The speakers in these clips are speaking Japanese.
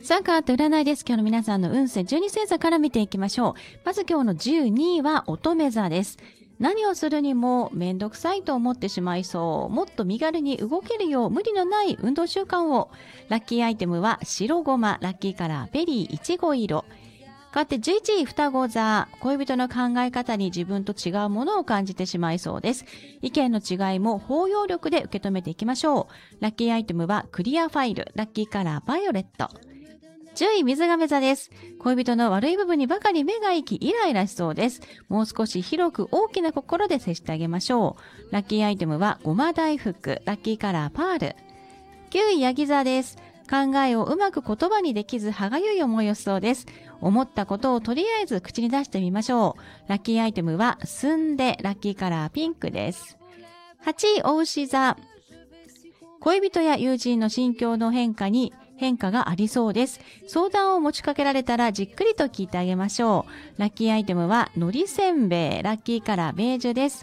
さあ、変わって占いです。今日の皆さんの運勢12星座から見ていきましょう。まず今日の12位は乙女座です。何をするにもめんどくさいと思ってしまいそう。もっと身軽に動けるよう無理のない運動習慣を。ラッキーアイテムは白ごま、ラッキーカラーベリーいちご色。変わって11位双子座。恋人の考え方に自分と違うものを感じてしまいそうです。意見の違いも包容力で受け止めていきましょう。ラッキーアイテムはクリアファイル、ラッキーカラーバイオレット。10位水亀座です。恋人の悪い部分にばかり目が行きイライラしそうです。もう少し広く大きな心で接してあげましょう。ラッキーアイテムはごま大福、ラッキーカラーパール。9位ヤギ座です。考えをうまく言葉にできず歯がゆい思いをしそうです。思ったことをとりあえず口に出してみましょう。ラッキーアイテムはすんで、ラッキーカラーピンクです。8位牡牛座。恋人や友人の心境の変化がありそうです。相談を持ちかけられたらじっくりと聞いてあげましょう。ラッキーアイテムは海苔せんべい、ラッキーカラーベージュです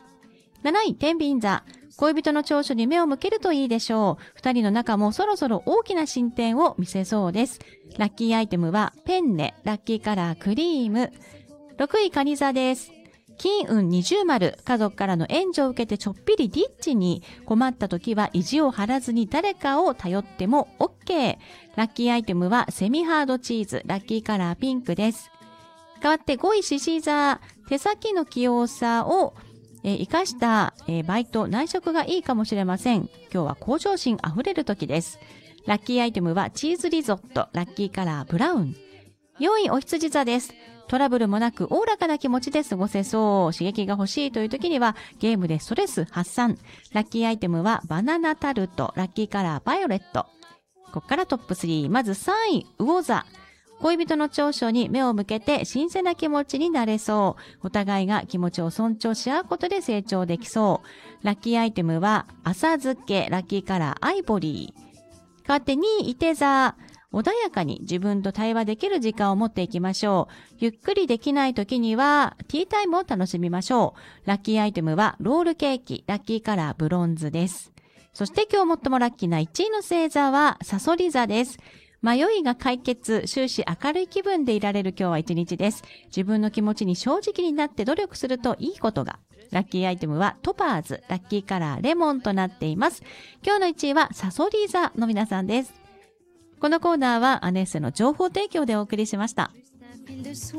。7位天秤座。恋人の長所に目を向けるといいでしょう。二人の仲もそろそろ大きな進展を見せそうです。ラッキーアイテムはペンネ、ラッキーカラークリーム。6位蟹座です。金運二重丸、家族からの援助を受けてちょっぴりリッチに、困った時は意地を張らずに誰かを頼っても OK。ラッキーアイテムはセミハードチーズ、ラッキーカラーピンクです。変わって5位獅子座。手先の器用さを生かしたバイト、内職がいいかもしれません。今日は向上心あふれる時です。ラッキーアイテムはチーズリゾット、ラッキーカラーブラウン。4位お羊座です。トラブルもなくおおらかな気持ちで過ごせそう。刺激が欲しいという時にはゲームでストレス発散。ラッキーアイテムはバナナタルト、ラッキーカラーバイオレット。ここからトップ3。まず3位魚座。恋人の長所に目を向けて新鮮な気持ちになれそう。お互いが気持ちを尊重し合うことで成長できそう。ラッキーアイテムは浅漬け、ラッキーカラーアイボリー。変わって2位、いて座。穏やかに自分と対話できる時間を持っていきましょう。ゆっくりできない時にはティータイムを楽しみましょう。ラッキーアイテムはロールケーキ、ラッキーカラーブロンズです。そして今日最もラッキーな1位の星座はサソリ座です。迷いが解決、終始明るい気分でいられる今日は一日です。自分の気持ちに正直になって努力するといいことが。ラッキーアイテムはトパーズ、ラッキーカラーレモンとなっています。今日の1位はサソリ座の皆さんです。このコーナーはアネッセの情報提供でお送りしました。